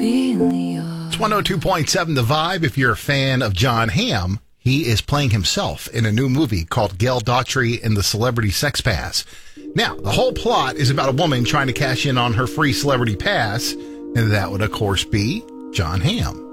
It's 102.7 The Vibe. If you're a fan of Jon Hamm, he is playing himself in a new movie called Gail Daughtry and the Celebrity Sex Pass. Now, the whole plot is about a woman trying to cash in on her free celebrity pass, and that would, of course, be Jon Hamm.